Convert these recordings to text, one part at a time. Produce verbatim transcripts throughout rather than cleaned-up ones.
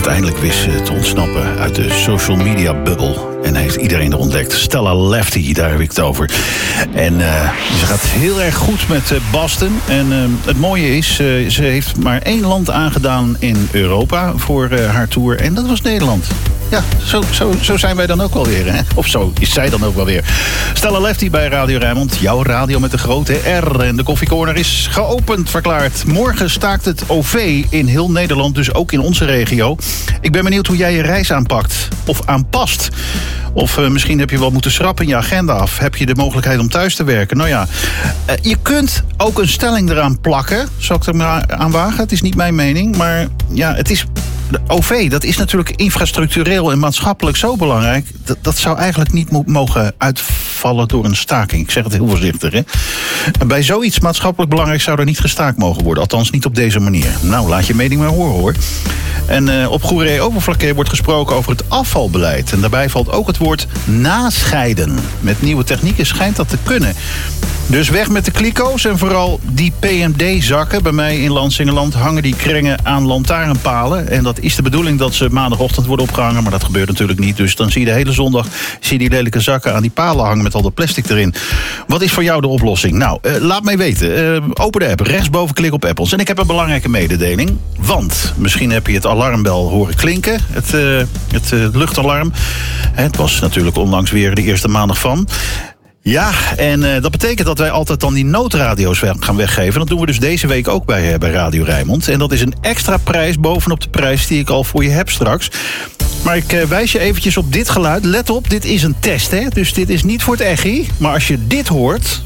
uiteindelijk wist ze te ontsnappen uit de social media bubbel. En heeft iedereen er ontdekt. Stella Lefty, daar heb ik het over. En uh, ze gaat heel erg goed met uh, Boston. En uh, het mooie is, uh, ze heeft maar één land aangedaan in Europa voor uh, haar tour. En dat was Nederland. Ja, zo, zo, zo zijn wij dan ook wel weer, hè? Of zo is zij dan ook wel weer. Stella Lefty bij Radio Rijnmond. Jouw radio met de grote R. En de koffiecorner is geopend, verklaard. Morgen staakt het O V in heel Nederland, dus ook in onze regio. Ik ben benieuwd hoe jij je reis aanpakt. Of aanpast. Of uh, misschien heb je wel moeten schrappen in je agenda af. Heb je de mogelijkheid om thuis te werken? Nou ja, uh, je kunt ook een stelling eraan plakken. Zal ik er maar aan wagen? Het is niet mijn mening, maar ja, het is... De O V, dat is natuurlijk infrastructureel en maatschappelijk zo belangrijk. Dat, dat zou eigenlijk niet mo- mogen uitvallen door een staking. Ik zeg het heel voorzichtig, hè. En bij zoiets maatschappelijk belangrijk zou er niet gestaakt mogen worden. Althans niet op deze manier. Nou, laat je mening maar horen, hoor. En uh, op Goeree Overflakkee wordt gesproken over het afvalbeleid. En daarbij valt ook het woord nascheiden. Met nieuwe technieken schijnt dat te kunnen. Dus weg met de kliko's en vooral die P M D-zakken. Bij mij in Lansingerland hangen die krengen aan lantaarnpalen. En dat is de bedoeling dat ze maandagochtend worden opgehangen. Maar dat gebeurt natuurlijk niet. Dus dan zie je de hele zondag zie je die lelijke zakken aan die palen hangen met al dat plastic erin. Wat is voor jou de oplossing? Nou, uh, laat mij weten. Uh, open de app, rechtsboven klik op Apples. En ik heb een belangrijke mededeling. Want misschien heb je het alarmbel horen klinken. Het, uh, het uh, luchtalarm. Het was natuurlijk onlangs weer de eerste maandag van... Ja, en uh, dat betekent dat wij altijd dan die noodradio's gaan weggeven. Dat doen we dus deze week ook bij, uh, bij Radio Rijnmond. En dat is een extra prijs bovenop de prijs die ik al voor je heb straks. Maar ik uh, wijs je eventjes op dit geluid. Let op, dit is een test, hè. Dus dit is niet voor het echi. Maar als je dit hoort...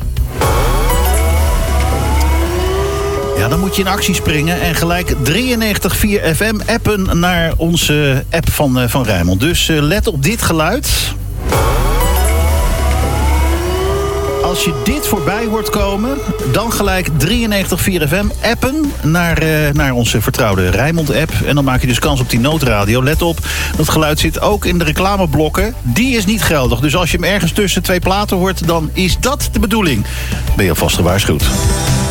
Ja, dan moet je in actie springen en gelijk drieënnegentig komma vier F M appen naar onze app van, uh, van Rijnmond. Dus uh, let op dit geluid... Als je dit voorbij hoort komen, dan gelijk drieënnegentig komma vier F M appen naar, uh, naar onze vertrouwde Rijnmond-app. En dan maak je dus kans op die noodradio. Let op, dat geluid zit ook in de reclameblokken. Die is niet geldig. Dus als je hem ergens tussen twee platen hoort, dan is dat de bedoeling. Ben je alvast gewaarschuwd.